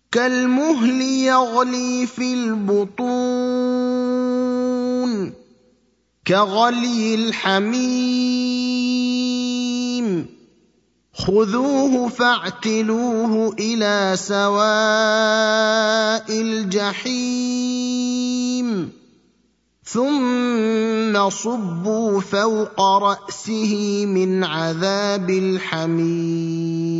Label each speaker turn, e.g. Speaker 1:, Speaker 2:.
Speaker 1: كالمهل يغلي في البطون كغلي الحميم خذوه فاعتلوه الى سواء الجحيم ثم صبوا فوق راسه من عذاب الحميم